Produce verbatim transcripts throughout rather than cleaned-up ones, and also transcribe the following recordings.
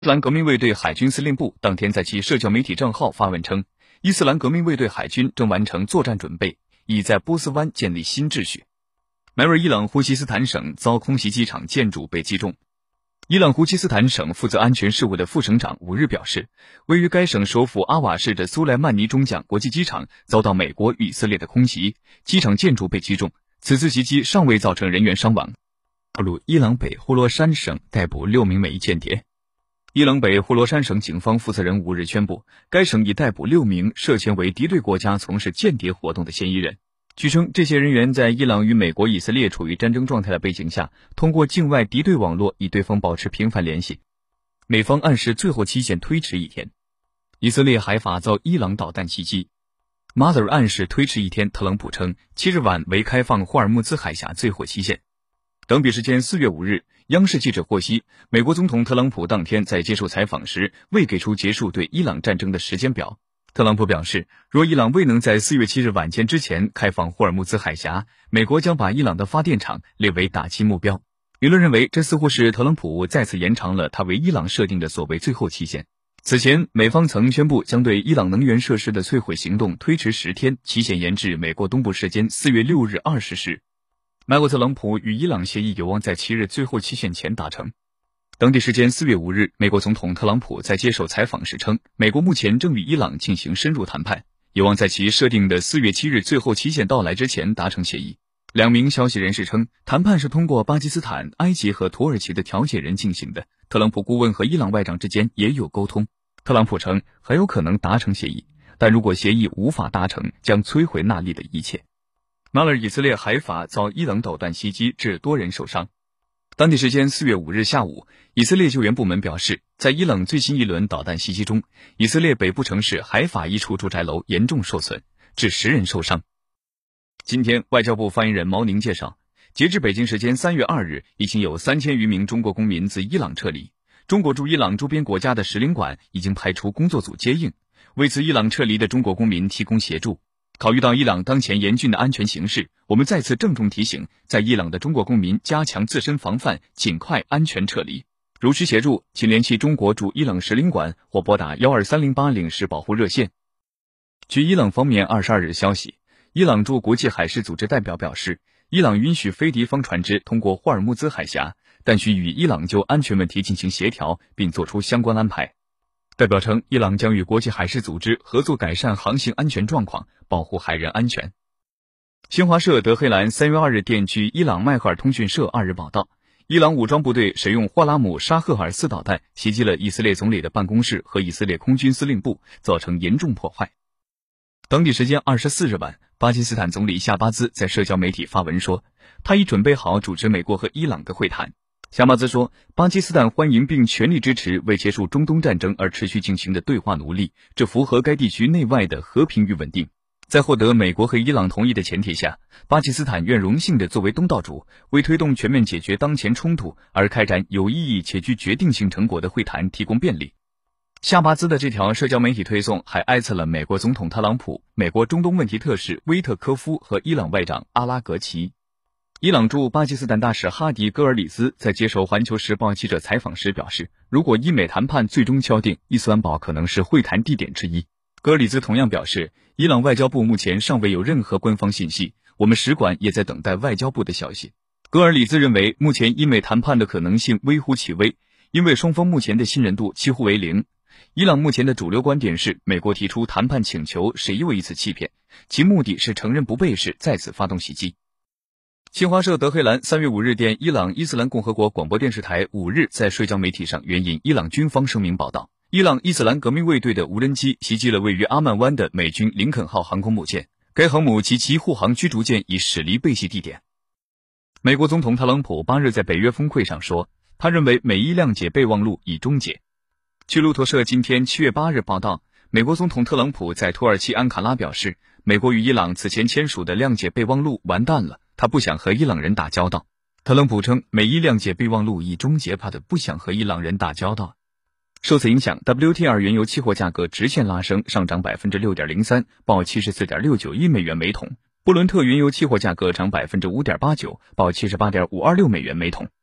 伊斯兰革命卫队海军司令部当天在其社交媒体账号发文称，伊斯兰革命卫队海军正完成作战准备，已在波斯湾建立新秩序。迈尔伊朗呼西斯坦省遭空袭机场建筑被击中。伊朗呼西斯坦省负责安全事务的副省长五日表示，位于该省首府阿瓦市的苏莱曼尼中将国际机场遭到美国与以色列的空袭，机场建筑被击中，此次袭击尚未造成人员伤亡。伊朗北呼罗珊省逮捕六名美裔间谍。伊朗北呼罗珊省警方负责人五日宣布，该省已逮捕六名涉嫌为敌对国家从事间谍活动的嫌疑人。据称，这些人员在伊朗与美国、以色列处于战争状态的背景下，通过境外敌对网络与对方保持频繁联系。美方暗示最后期限推迟一天。以色列海法遭伊朗导弹袭击。马德尔暗示推迟一天，特朗普称七日晚为开放霍尔木兹海峡最后期限。当地时间四月五日，央视记者获悉，美国总统特朗普当天在接受采访时未给出结束对伊朗战争的时间表。特朗普表示，若伊朗未能在四月七日晚间之前开放霍尔木兹海峡，美国将把伊朗的发电厂列为打击目标。舆论认为，这似乎是特朗普再次延长了他为伊朗设定的所谓最后期限。此前，美方曾宣布将对伊朗能源设施的摧毁行动推迟十天，期限延至美国东部时间四月六日二十时。美国特朗普与伊朗协议有望在七日最后期限前达成。当地时间四月五日，美国总统特朗普在接受采访时称，美国目前正与伊朗进行深入谈判，有望在其设定的四月七日最后期限到来之前达成协议。两名消息人士称，谈判是通过巴基斯坦、埃及和土耳其的调解人进行的，特朗普顾问和伊朗外长之间也有沟通。特朗普称，很有可能达成协议，但如果协议无法达成，将摧毁那里的一切。马尔以色列海法遭伊朗导弹袭击，致多人受伤。当地时间四月五日下午，以色列救援部门表示，在伊朗最新一轮导弹袭击中，以色列北部城市海法一处住宅楼严重受损，致十人受伤。今天，外交部发言人毛宁介绍，截至北京时间三月二日，已经有三千余名中国公民自伊朗撤离。中国驻伊朗周边国家的使领馆已经派出工作组接应，为自伊朗撤离的中国公民提供协助。考虑到伊朗当前严峻的安全形势，我们再次郑重提醒在伊朗的中国公民加强自身防范，尽快安全撤离。如需协助，请联系中国驻伊朗使领馆或拨打一二三零八领事保护热线。据伊朗方面二十二日消息，伊朗驻国际海事组织代表表示，伊朗允许非敌方船只通过霍尔木兹海峡，但需与伊朗就安全问题进行协调，并作出相关安排。代表称，伊朗将与国际海事组织合作改善航行安全状况，保护海人安全。新华社德黑兰三月二日电据伊朗迈赫尔通讯社二日报道，伊朗武装部队使用霍拉姆沙赫尔四导弹袭击了以色列总理的办公室和以色列空军司令部，造成严重破坏。当地时间二十四日晚，巴基斯坦总理夏巴兹在社交媒体发文说，他已准备好主持美国和伊朗的会谈。夏巴兹说，巴基斯坦欢迎并全力支持为结束中东战争而持续进行的对话努力，这符合该地区内外的和平与稳定。在获得美国和伊朗同意的前提下，巴基斯坦愿荣幸地作为东道主，为推动全面解决当前冲突而开展有意义且具决定性成果的会谈提供便利。夏巴兹的这条社交媒体推送还挨测了美国总统特朗普、美国中东问题特使威特科夫和伊朗外长阿拉格齐。伊朗驻巴基斯坦大使哈迪·戈尔里兹在接受环球时报记者采访时表示，如果伊美谈判最终敲定，伊斯兰堡可能是会谈地点之一。戈尔里兹同样表示，伊朗外交部目前尚未有任何官方信息，我们使馆也在等待外交部的消息。戈尔里兹认为，目前伊美谈判的可能性微乎其微，因为双方目前的信任度几乎为零。伊朗目前的主流观点是，美国提出谈判请求是又一次欺骗，其目的是承认不备时再次发动袭击。新华社德黑兰三月五日电伊朗伊斯兰共和国广播电视台五日在社交媒体上援引伊朗军方声明报道，伊朗伊斯兰革命卫队的无人机袭击了位于阿曼湾的美军林肯号航空母舰，该航母及其护航驱逐舰已驶离被袭地点。美国总统特朗普八日在北约峰会上说，他认为美伊谅解备忘录已终结。据路透社今天七月八日报道，美国总统特朗普在土耳其安卡拉表示，美国与伊朗此前签署的谅解备忘录完蛋了，他不想和伊朗人打交道。特朗普称，美伊谅解备忘录已终结，怕的不想和伊朗人打交道。受此影响 ，W T I 原油期货价格直线拉升，上涨 百分之六点零三， 报 七十四点六九一美元每桶。布伦特原油期货价格涨 百分之五点八九， 报 七十八点五二六美元每桶。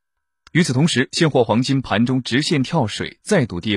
与此同时，现货黄金盘中直线跳水，再度跌